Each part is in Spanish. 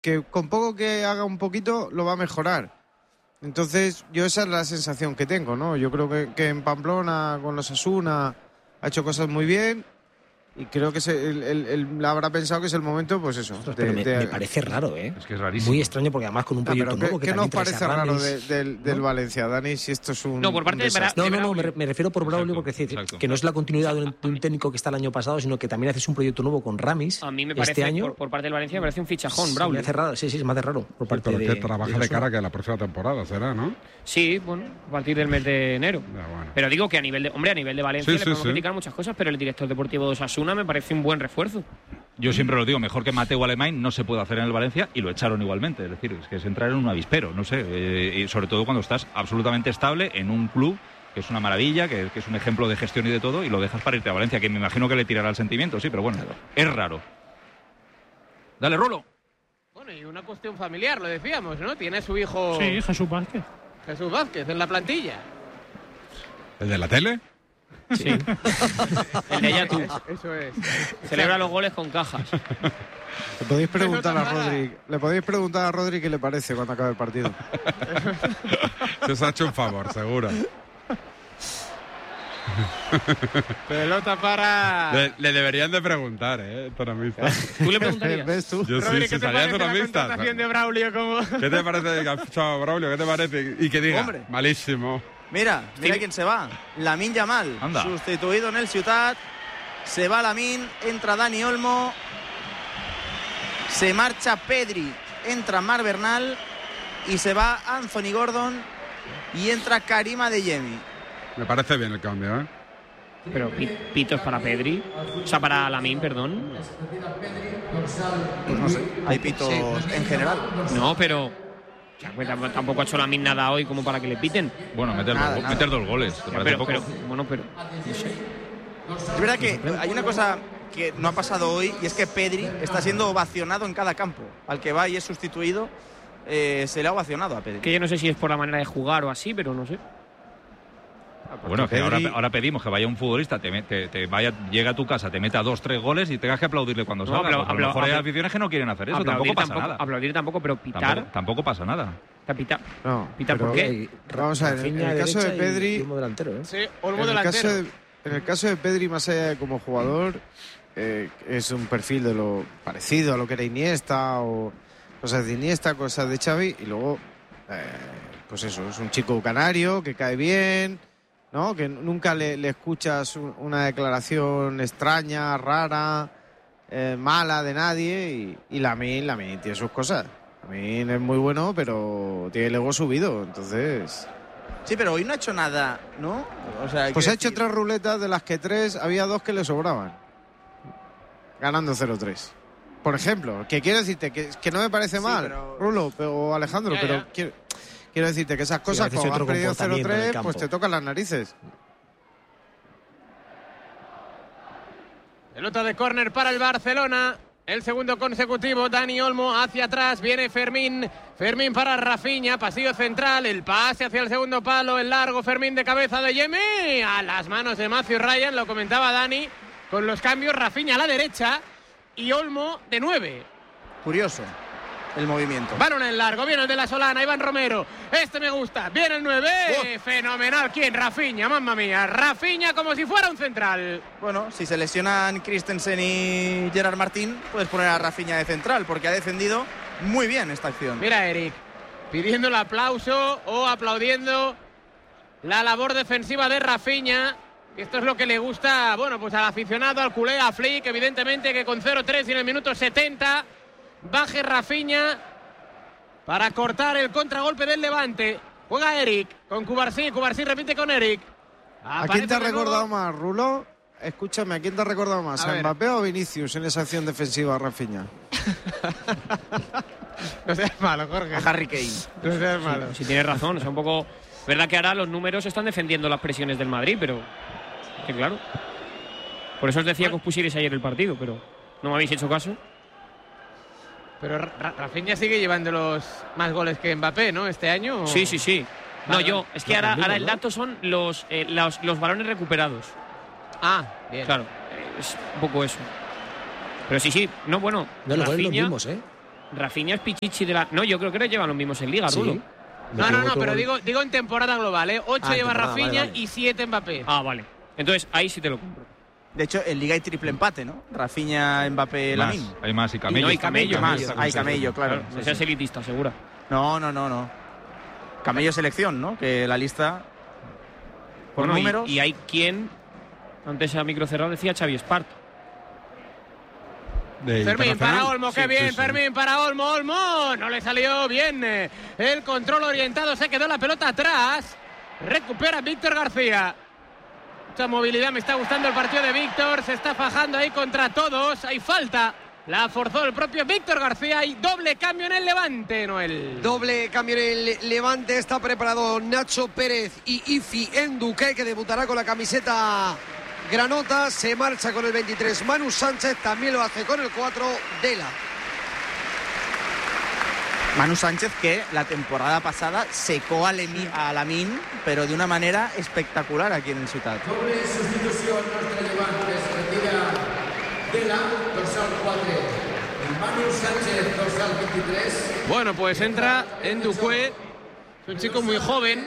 que con poco que haga un poquito lo va a mejorar. Entonces, yo esa es la sensación que tengo, ¿no? Yo creo que en Pamplona, con los Osasuna, ha hecho cosas muy bien. Y creo que él habrá pensado que es el momento, pues eso. Pero me parece raro, ¿eh? Es que es rarísimo. Muy extraño, porque además con un proyecto nuevo que ¿qué nos también parece raro del Valencia, Dani? Si esto es un. No, por parte de No, me refiero por Braulio, porque que no es la continuidad de un técnico que está el año pasado, sino que también haces un proyecto nuevo con Ramis. A mí me parece, este año. por parte del Valencia, me parece un fichajón, Sí, Braulio. me hace raro, sí, me hace raro. Por parte pero que trabaja de cara que la próxima temporada será, ¿no? Sí, bueno, a partir del mes de enero. Ya, bueno. Pero digo que a nivel de Valencia le podemos criticar muchas cosas, pero el director deportivo de Osasuna me parece un buen refuerzo. Yo siempre lo digo, mejor que Mateu Alemany no se puede hacer en el Valencia, y lo echaron igualmente. Es decir, es que es entrar en un avispero, no sé. Y sobre todo cuando estás absolutamente estable en un club que es una maravilla, que es un ejemplo de gestión y de todo, y lo dejas para irte a Valencia, que me imagino que le tirará el sentimiento, sí, pero bueno, es raro. Dale, Rolo. Bueno, y una cuestión familiar, lo decíamos, ¿no? Tiene su hijo... Sí, Jesús Vázquez. Jesús Vázquez en la plantilla. ¿El de la tele? Sí. El de Yatu. Eso es. Celebra los goles con cajas. Le podéis preguntar a Rodri qué le parece cuando acabe el partido. Se os ha hecho un favor, seguro. Pelota para... Le deberían de preguntar, Toramista. ¿Tú le preguntarías? ¿Ves tú? Yo Rodri, sí, ¿qué si te salía parece la Toramista. contratación de Braulio? ¿Qué te parece que ha fichado Braulio? ¿Qué te parece? Y que diga, Hombre. malísimo. Mira quién se va. Lamine Yamal, Anda. sustituido en el Ciutat. Se va Lamine, entra Dani Olmo. Se marcha Pedri, entra Marc Bernal. Y se va Anthony Gordon y entra Karim Adeyemi. Me parece bien el cambio, ¿eh? Pero pitos para Pedri. O sea, para Lamine, perdón. Pues no sé, hay pitos en general. No, pero... o sea, pues tampoco ha hecho Lamine nada hoy como para que le piten. Bueno, meter dos goles. ¿Te parece poco? No sé. Es verdad que hay una cosa que no ha pasado hoy, y es que Pedri está siendo ovacionado en cada campo. Al que va y es sustituido, se le ha ovacionado a Pedri. Que yo no sé si es por la manera de jugar o así, pero no sé. Bueno, que Pedri... ahora pedimos que vaya un futbolista, llega a tu casa, te meta 2-3 goles y tengas que aplaudirle cuando salga. A lo mejor hay aficiones que no quieren hacer eso, tampoco pasa nada. Aplaudir tampoco, pero pitar. Tampoco pasa nada. Pitar. No, ¿Pitar por qué? Vamos a ver, en el caso de Pedri... Olmo delantero, ¿eh? Sí, Olmo delantero. En el caso de Pedri, más allá de como jugador, es un perfil de lo parecido a lo que era Iniesta, o cosas de Iniesta, cosas de Xavi, y luego, pues eso, es un chico canario que cae bien, ¿no? Que nunca le escuchas una declaración extraña, rara, mala de nadie, y Lamine tiene sus cosas. Lamine es muy bueno, pero tiene el ego subido, entonces... Sí, pero hoy no ha hecho nada, ¿no? O sea, pues ha hecho 3 ruletas, de las que 3 había 2 que le sobraban, ganando 0-3. Por ejemplo, que quiero decirte que no me parece mal, pero... Rulo o Alejandro, pero quiero decirte que esas cosas, como han perdido 0-3, pues te tocan las narices. Pelota de córner para el Barcelona. El segundo consecutivo, Dani Olmo hacia atrás, viene Fermín para Rafinha, pasillo central, el pase hacia el segundo palo, el largo, Fermín de cabeza de Yemi, a las manos de Matthew Ryan, lo comentaba Dani, con los cambios, Rafinha a la derecha y Olmo de 9. Curioso el movimiento. Balón en largo, viene el de la Solana, Iván Romero, este me gusta, viene el 9, fenomenal, ¿quién? Rafinha, mamma mía, Rafinha como si fuera un central. Bueno, si se lesionan Christensen y Gerard Martín, puedes poner a Rafinha de central, porque ha defendido muy bien esta acción. Mira Eric, pidiendo el aplauso o aplaudiendo la labor defensiva de Rafinha. Esto es lo que le gusta, bueno, pues al aficionado, al culé, a Flick, evidentemente, que con 0-3 y en el minuto 70 baje Rafinha para cortar el contragolpe del Levante. Juega Eric con Cubarsí repite con Eric. ¿A quién te ha recordado más, Rulo? Escúchame, ¿a quién te ha recordado más? ¿A Mbappé o Vinicius en esa acción defensiva, Rafinha? No seas malo, Jorge. A Harry Kane. No seas malo. Sí, tienes razón, es un poco... Verdad que ahora los números están defendiendo las presiones del Madrid, pero... que claro. Por eso os decía que os pusierais ayer el partido, pero no me habéis hecho caso. Pero Rafinha sigue llevando los más goles que Mbappé, ¿no? Este año. Sí. No, es que ahora el dato son los balones recuperados. Ah, bien. Claro, es un poco eso. Pero sí, no, bueno. No, los goles los Rafinha, mismos, ¿eh? Rafinha es Pichichi de la... No, yo creo que no llevan los mismos en Liga, Sí. Rulo. No, pero digo en temporada global, ¿eh? 8 lleva Rafinha vale. y 7 Mbappé. Ah, vale. Entonces, ahí sí te lo compro. De hecho, en Liga hay triple empate, ¿no? Rafinha, Mbappé, Más, Lamine. hay más y Camello. No, y Camello. Hay Camello, claro. No seas elitista, segura. No. Camello selección, ¿no? Que la lista por Bueno, números. y hay quien, antes a micro cerrado, decía Xavi Esparta. Fermín para Olmo, qué bien, sí. Fermín para Olmo, no le salió bien el control orientado, se quedó la pelota atrás, recupera Víctor García. Mucha movilidad, me está gustando el partido de Víctor, se está fajando ahí contra todos, hay falta, la forzó el propio Víctor García y doble cambio en el Levante, Noel. Doble cambio en el Levante, está preparado Nacho Pérez y Ifi Enduque, que debutará con la camiseta granota, se marcha con el 23 Manu Sánchez, también lo hace con el 4 Dela. Manu Sánchez, que la temporada pasada secó a Lamine, pero de una manera espectacular aquí en el Ciutat. Doble sustitución nostre Levante, se retira Dela, dorsal 4. Manu Sánchez, dorsal 23. Bueno, pues entra Enduque, es un chico muy joven.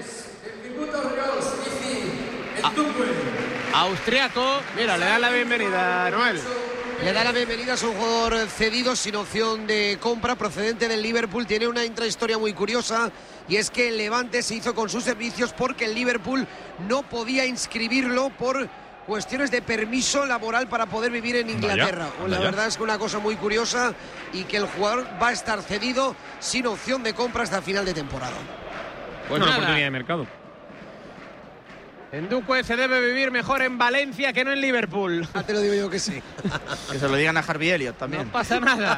Austriaco, mira, le da la bienvenida, Noel. Le da la bienvenida, a un jugador cedido sin opción de compra, procedente del Liverpool. Tiene una intrahistoria muy curiosa, y es que el Levante se hizo con sus servicios porque el Liverpool no podía inscribirlo por cuestiones de permiso laboral para poder vivir en Inglaterra. La verdad es que una cosa muy curiosa, y que el jugador va a estar cedido sin opción de compra hasta final de temporada. Pues una oportunidad de mercado. Enduque se debe vivir mejor en Valencia que no en Liverpool. Te lo digo yo que sí. Que se lo digan a Harvey Elliott también. No pasa nada.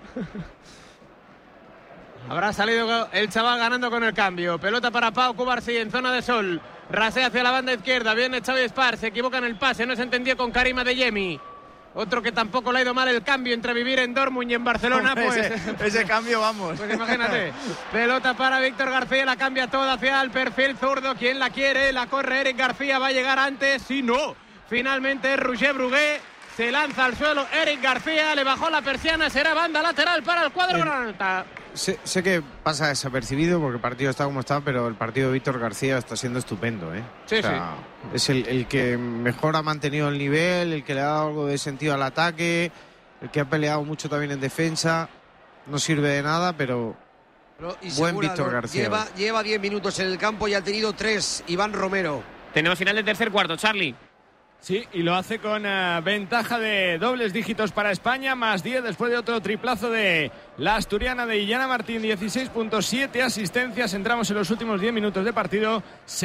Habrá salido el chaval ganando con el cambio. Pelota para Pau Cubarsí en zona de sol. Rasea hacia la banda izquierda. Viene Xavi Espar. Se equivoca en el pase. No se entendió con Karim Adeyemi. Otro que tampoco le ha ido mal el cambio entre vivir en Dortmund y en Barcelona. Hombre, Pues ese cambio, vamos. Pues imagínate. Pelota para Víctor García. La cambia toda hacia el perfil zurdo. Quien la quiere, la corre Eric García. Va a llegar antes. Si no, finalmente Roger Brugué. Se lanza al suelo Eric García. Le bajó la persiana. Será banda lateral para el cuadro granata. Sé que pasa desapercibido porque el partido está como está, pero el partido de Víctor García está siendo estupendo, ¿eh? Sí, o sea, es el que mejor ha mantenido el nivel, el que le ha dado algo de sentido al ataque, el que ha peleado mucho también en defensa. No sirve de nada, pero buen Víctor García. Lleva 10 minutos en el campo y ha tenido 3 Iván Romero. Tenemos final del tercer cuarto, Charlie. Sí, y lo hace con ventaja de dobles dígitos para España, más 10 después de otro triplazo de la asturiana de Illana Martín, 16.7 asistencias. Entramos en los últimos 10 minutos de partido,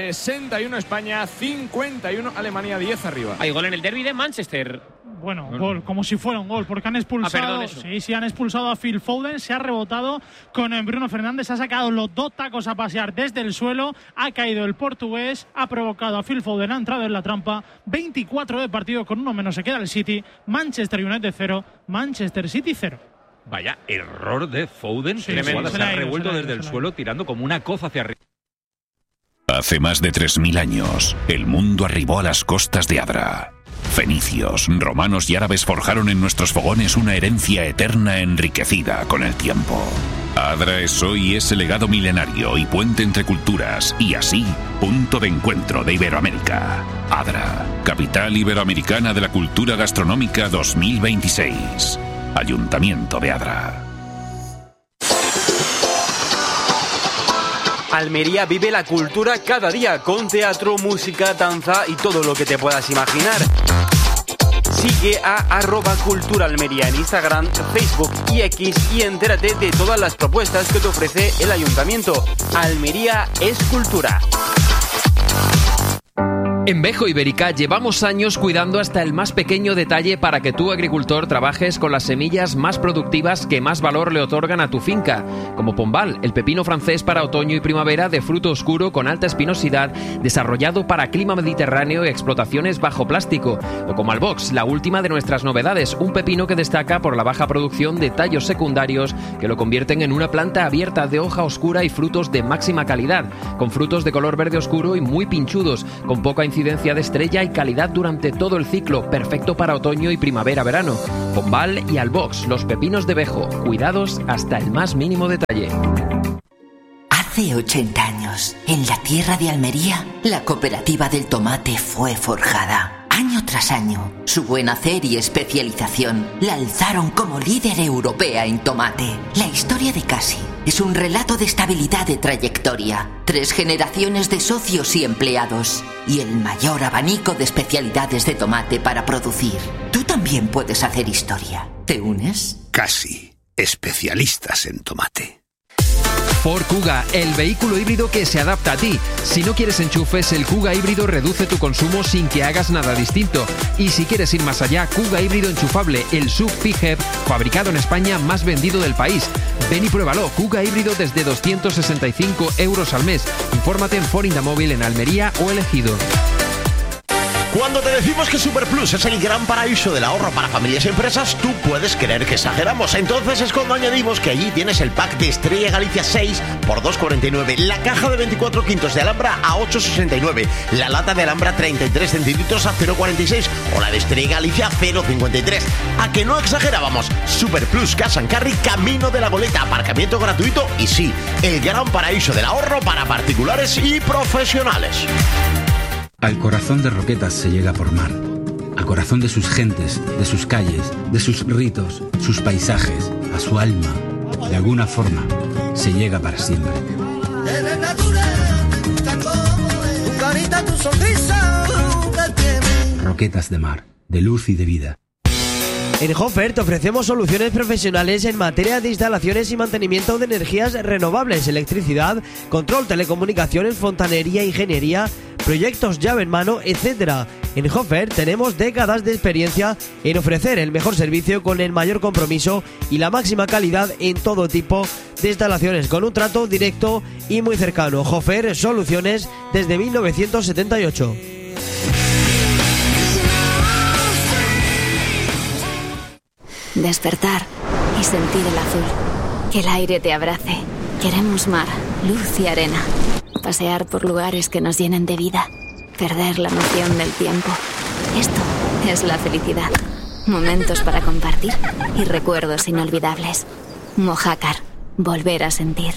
61 España, 51 Alemania, 10 arriba. Hay gol en el derbi de Manchester. Bueno, gol, como si fuera un gol, porque han expulsado, han expulsado a Phil Foden, se ha rebotado con Bruno Fernández, ha sacado los 2 tacos a pasear desde el suelo, ha caído el portugués, ha provocado a Phil Foden, ha entrado en la trampa. 24 de partido, con 1 menos se queda el City. Manchester United 0, Manchester City 0. Vaya error de Foden, Sí, se ha revuelto desde el se suelo tirando como una coza hacia arriba. Hace más de 3000 años, el mundo arribó a las costas de Adra. Fenicios, romanos y árabes forjaron en nuestros fogones una herencia eterna enriquecida con el tiempo. Adra es hoy ese legado milenario y puente entre culturas, y así, punto de encuentro de Iberoamérica. Adra, capital iberoamericana de la cultura gastronómica 2026. Ayuntamiento de Adra. Almería vive la cultura cada día con teatro, música, danza y todo lo que te puedas imaginar. Sigue a @culturaalmería en Instagram, Facebook y X y entérate de todas las propuestas que te ofrece el Ayuntamiento. Almería es cultura. En Vejo Ibérica llevamos años cuidando hasta el más pequeño detalle para que tú, agricultor, trabajes con las semillas más productivas que más valor le otorgan a tu finca, como Pombal, el pepino francés para otoño y primavera de fruto oscuro con alta espinosidad, desarrollado para clima mediterráneo y explotaciones bajo plástico, o como Albox, la última de nuestras novedades, un pepino que destaca por la baja producción de tallos secundarios que lo convierten en una planta abierta de hoja oscura y frutos de máxima calidad, con frutos de color verde oscuro y muy pinchudos, con poca incidencia incidencia de estrella y calidad durante todo el ciclo, perfecto para otoño y primavera-verano. Pombal y Albox, los pepinos de Bejo, cuidados hasta el más mínimo detalle. Hace 80 años, en la tierra de Almería, la cooperativa del tomate fue forjada. Año tras año, su buen hacer y especialización la alzaron como líder europea en tomate. La historia de Casi es un relato de estabilidad de trayectoria, 3 generaciones de socios y empleados y el mayor abanico de especialidades de tomate para producir. Tú también puedes hacer historia. ¿Te unes? Casi, especialistas en tomate. Ford Kuga, el vehículo híbrido que se adapta a ti. Si no quieres enchufes, el Kuga híbrido reduce tu consumo sin que hagas nada distinto. Y si quieres ir más allá, Kuga híbrido enchufable, el SUV PHEV, fabricado en España, más vendido del país. Ven y pruébalo, Kuga híbrido desde 265 euros al mes. Infórmate en Ford Indamóvil en Almería o El Ejido. Cuando te decimos que Superplus es el gran paraíso del ahorro para familias y empresas, tú puedes creer que exageramos. Entonces es cuando añadimos que allí tienes el pack de Estrella Galicia 6 por 2,49, la caja de 24 quintos de Alhambra a 8,69, la lata de Alhambra 33 centilitros a 0,46 o la de Estrella Galicia 0,53. ¿A que no exagerábamos? Superplus Cash and Carry, camino de la Goleta, aparcamiento gratuito y sí, el gran paraíso del ahorro para particulares y profesionales. Al corazón de Roquetas se llega por mar, al corazón de sus gentes, de sus calles, de sus ritos, sus paisajes, a su alma. De alguna forma, se llega para siempre. Roquetas de mar, de luz y de vida. En Hofer te ofrecemos soluciones profesionales en materia de instalaciones y mantenimiento de energías renovables, electricidad, control, telecomunicaciones, fontanería, ingeniería, proyectos llave en mano, etc. En Hofer tenemos décadas de experiencia en ofrecer el mejor servicio con el mayor compromiso y la máxima calidad en todo tipo de instalaciones, con un trato directo y muy cercano. Hofer, soluciones desde 1978. Despertar y sentir el azul. Que el aire te abrace. Queremos mar, luz y arena. Pasear por lugares que nos llenen de vida. Perder la noción del tiempo. Esto es la felicidad. Momentos para compartir y recuerdos inolvidables. Mojácar. Volver a sentir.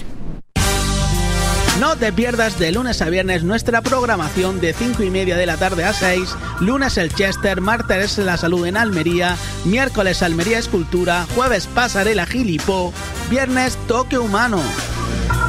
No te pierdas de lunes a viernes nuestra programación de 5:30 de la tarde a 6, lunes el Chester, martes la salud en Almería, miércoles Almería Escultura, jueves Pasarela Gilipó, viernes Toque Humano.